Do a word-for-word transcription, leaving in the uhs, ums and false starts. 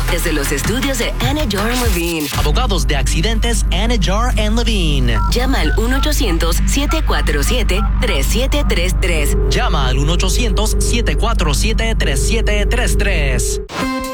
desde los estudios de Anidjar and Levine. Abogados de accidentes Anidjar and Levine. Llama al uno ochocientos, siete cuatro siete, tres siete tres tres. Llama al uno ochocientos, siete cuatro siete, tres siete tres tres.